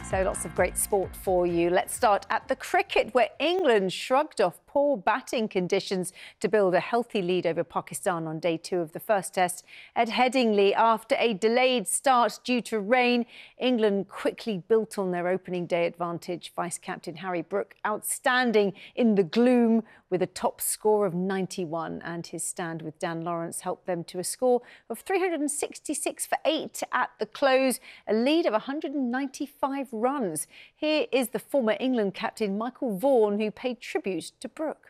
So lots of great sport for you. Let's start at the cricket, where England shrugged off poor batting conditions to build a healthy lead over Pakistan on day 2 of the first test at Headingley. After a delayed start due to rain, England quickly built on their opening day advantage. Vice-captain Harry Brook outstanding in the gloom with a top score of 91, and his stand with Dan Lawrence helped them to a score of 366 for 8 at the close, a lead of 195 runs. Here is the former England captain Michael Vaughan, who paid tribute to Brook.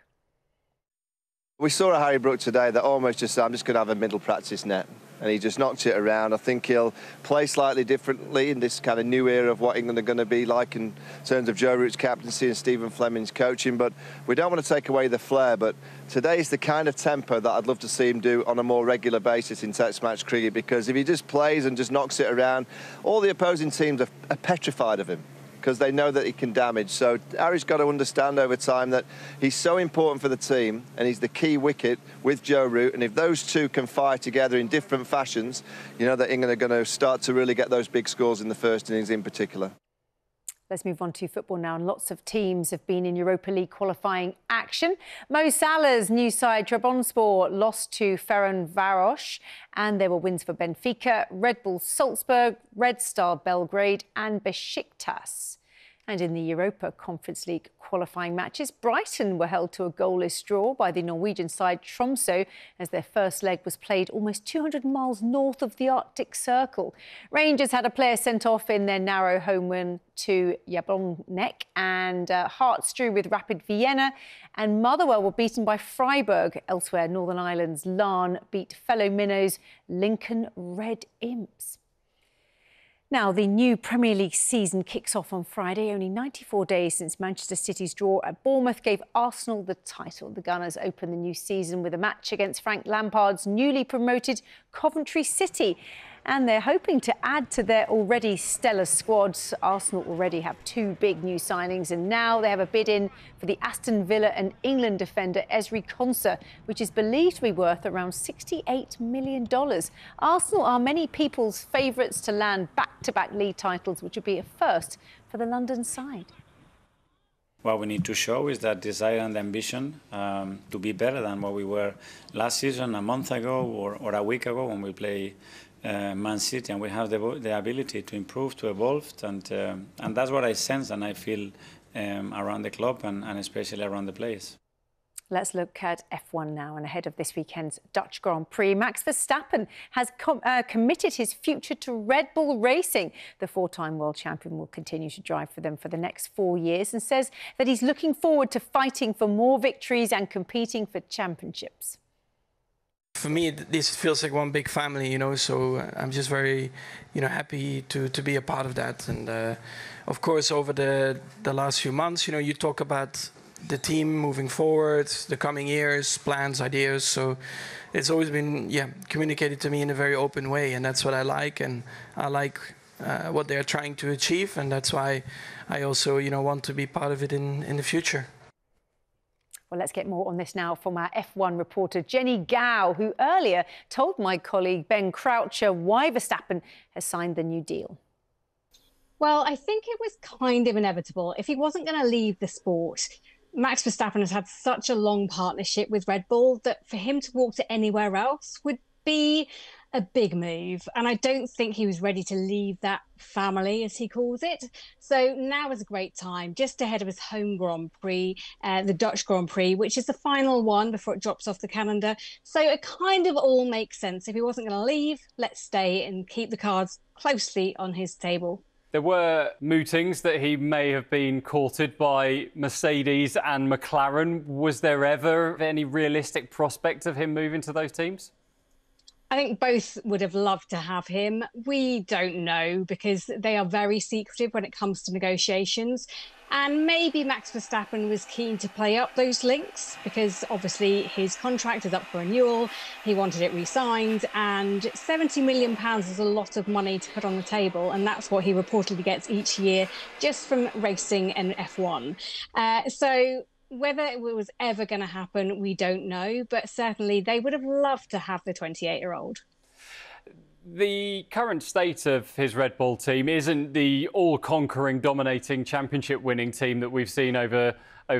We saw a Harry Brook today that almost just said, I'm just going to have a middle practice net. And he just knocked it around. I think he'll play slightly differently in this kind of new era of what England are going to be like in terms of Joe Root's captaincy and Stephen Fleming's coaching. But we don't want to take away the flair. But today is the kind of tempo that I'd love to see him do on a more regular basis in Test match cricket, because if he just plays and just knocks it around, all the opposing teams are petrified of him, because they know that he can damage. So Harry's got to understand over time that he's so important for the team, and he's the key wicket with Joe Root. And if those two can fire together in different fashions, you know that England are going to start to really get those big scores in the first innings in particular. Let's move on to football now. And lots of teams have been in Europa League qualifying action. Mo Salah's new side, Trabzonspor, lost to Ferencvaros, and there were wins for Benfica, Red Bull Salzburg, Red Star Belgrade and Besiktas. And in the Europa Conference League qualifying matches, Brighton were held to a goalless draw by the Norwegian side Tromsø as their first leg was played almost 200 miles north of the Arctic Circle. Rangers had a player sent off in their narrow home win to Jablonec, and Hearts drew with Rapid Vienna, and Motherwell were beaten by Freiburg. Elsewhere, Northern Ireland's Larne beat fellow minnows Lincoln Red Imps. Now, the new Premier League season kicks off on Friday. Only 94 days since Manchester City's draw at Bournemouth gave Arsenal the title. The Gunners open the new season with a match against Frank Lampard's newly promoted Coventry City. And they're hoping to add to their already stellar squad. Arsenal already have 2 big new signings, and now they have a bid in for the Aston Villa and England defender Ezri Konsa, which is believed to be worth around $68 million. Arsenal are many people's favourites to land back-to-back league titles, which would be a first for the London side. What we need to show is that desire and ambition to be better than what we were last season, a month ago, or a week ago when we play Man City, and we have the ability to improve, to evolve, and that's what I sense and I feel around the club and especially around the players. Let's look at F1 now, and ahead of this weekend's Dutch Grand Prix, Max Verstappen has committed his future to Red Bull Racing. The 4-time world champion will continue to drive for them for the next 4 years and says that he's looking forward to fighting for more victories and competing for championships. For me, this feels like one big family, you know, so I'm just very, happy to be a part of that. And of course, over the last few months, you talk about the team moving forward, the coming years, plans, ideas. So it's always been, communicated to me in a very open way. And that's what I like. And I like what they're trying to achieve. And that's why I also, want to be part of it in the future. Well, let's get more on this now from our F1 reporter Jenny Gow, who earlier told my colleague Ben Croucher why Verstappen has signed the new deal. Well, I think it was kind of inevitable. If he wasn't going to leave the sport, Max Verstappen has had such a long partnership with Red Bull that for him to walk to anywhere else would be a big move. And I don't think he was ready to leave that family, as he calls it. So now is a great time, just ahead of his home Grand Prix, the Dutch Grand Prix, which is the final one before it drops off the calendar. So it kind of all makes sense. If he wasn't going to leave, let's stay and keep the cards closely on his table. There were mootings that he may have been courted by Mercedes and McLaren. Was there ever any realistic prospect of him moving to those teams? I think both would have loved to have him. We don't know, because they are very secretive when it comes to negotiations. And maybe Max Verstappen was keen to play up those links because obviously his contract is up for renewal. He wanted it re-signed, and £70 million is a lot of money to put on the table. And that's what he reportedly gets each year just from racing and F1. So whether it was ever going to happen, we don't know. But certainly they would have loved to have the 28-year-old. the current state of his Red Bull team isn't the all-conquering, dominating championship-winning team that we've seen over